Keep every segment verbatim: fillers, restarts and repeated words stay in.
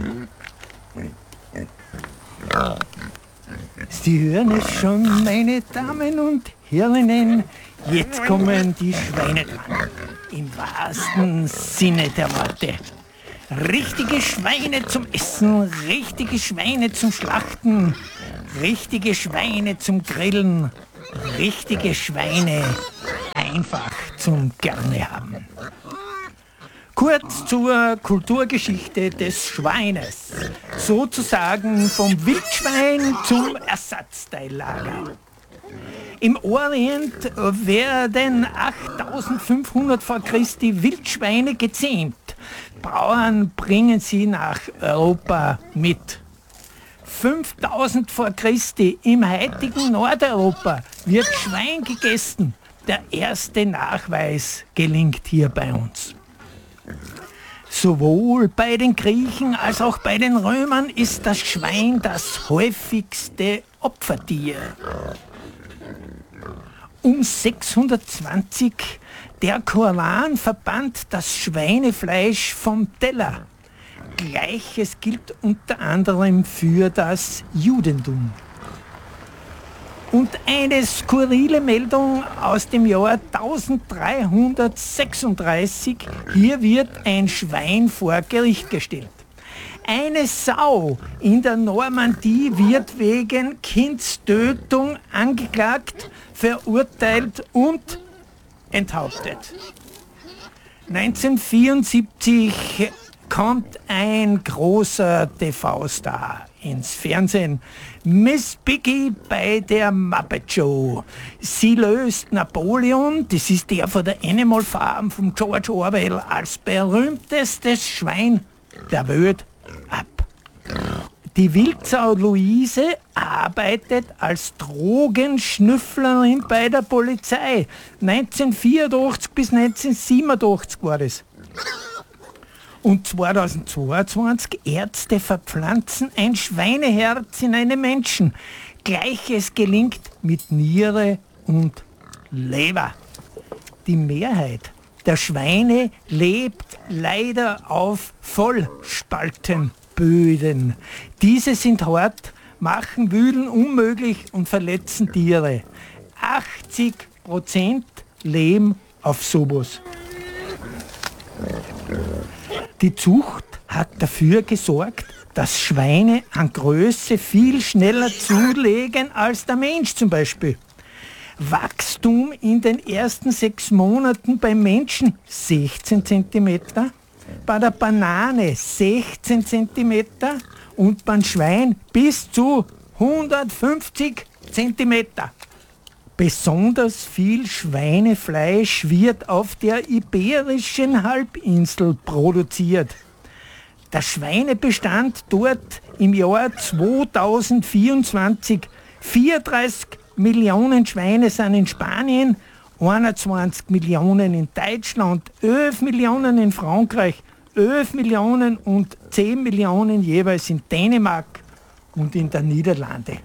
Sie hören es schon, meine Damen und Herren, jetzt kommen die Schweine dran. Im wahrsten Sinne der Worte. Richtige Schweine zum Essen, richtige Schweine zum Schlachten, richtige Schweine zum Grillen, richtige Schweine einfach zum Gerne haben. Kurz zur Kulturgeschichte des Schweines, sozusagen vom Wildschwein zum Ersatzteillager. Im Orient werden achttausendfünfhundert vor Christi Wildschweine gezähmt. Bauern bringen sie nach Europa mit. fünftausend vor Christi im heutigen Nordeuropa wird Schwein gegessen. Der erste Nachweis gelingt hier bei uns. Sowohl bei den Griechen als auch bei den Römern ist das Schwein das häufigste Opfertier. Um sechshundertzwanzig der Koran verbannt das Schweinefleisch vom Teller. Gleiches gilt unter anderem für das Judentum. Und eine skurrile Meldung aus dem Jahr dreizehnhundertsechsunddreißig. Hier wird ein Schwein vor Gericht gestellt. Eine Sau in der Normandie wird wegen Kindstötung angeklagt, verurteilt und enthauptet. neunzehnhundertvierundsiebzig kommt ein großer T V-Star ins Fernsehen. Miss Piggy bei der Muppet Show. Sie löst Napoleon, das ist der von der Animal Farm von George Orwell, als berühmtestes Schwein der Welt ab. Die Wildsau Luise arbeitet als Drogenschnüfflerin bei der Polizei. neunzehnhundertvierundachtzig bis neunzehnhundertsiebenundachtzig war das. Und zweitausendzweiundzwanzig Ärzte verpflanzen ein Schweineherz in einen Menschen. Gleiches gelingt mit Niere und Leber. Die Mehrheit der Schweine lebt leider auf Vollspaltenböden. Diese sind hart, machen Wühlen unmöglich und verletzen Tiere. achtzig Prozent leben auf sowas. Die Zucht hat dafür gesorgt, dass Schweine an Größe viel schneller zulegen als der Mensch zum Beispiel. Wachstum in den ersten sechs Monaten beim Menschen sechzehn Zentimeter, bei der Banane sechzehn Zentimeter und beim Schwein bis zu hundertfünfzig Zentimeter. Besonders viel Schweinefleisch wird auf der Iberischen Halbinsel produziert. Der Schweinebestand dort im Jahr zweitausendvierundzwanzig, vierunddreißig Millionen Schweine sind in Spanien, einundzwanzig Millionen in Deutschland, elf Millionen in Frankreich, elf Millionen und zehn Millionen jeweils in Dänemark und in den Niederlanden.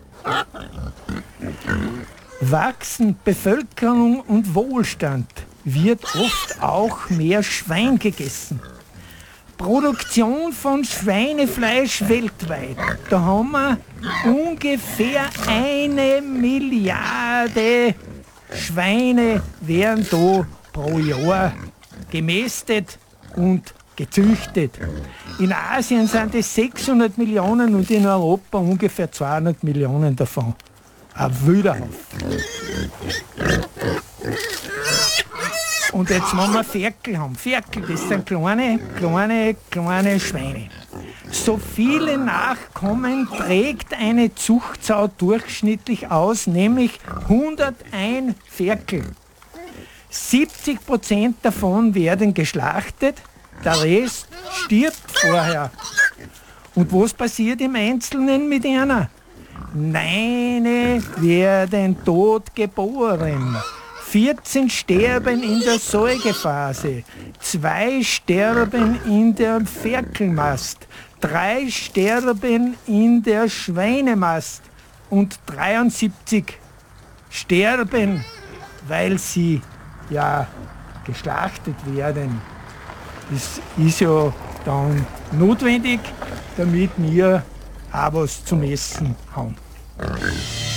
Wachsen Bevölkerung und Wohlstand, wird oft auch mehr Schwein gegessen. Produktion von Schweinefleisch weltweit, da haben wir ungefähr eine Milliarde Schweine werden da pro Jahr gemästet und gezüchtet. In Asien sind es sechshundert Millionen und in Europa ungefähr zweihundert Millionen davon. Ein wilder Haufen. Und jetzt wollen wir Ferkel haben. Ferkel, das sind kleine, kleine, kleine Schweine. So viele Nachkommen trägt eine Zuchtsau durchschnittlich aus, nämlich hunderteins Ferkel. siebzig Prozent davon werden geschlachtet, der Rest stirbt vorher. Und was passiert im Einzelnen mit einer? Neun werden tot geboren. vierzehn sterben in der Säugephase, zwei sterben in der Ferkelmast, drei sterben in der Schweinemast und dreiundsiebzig sterben, weil sie ja geschlachtet werden. Das ist ja dann notwendig, damit wir auch was zum Essen haben.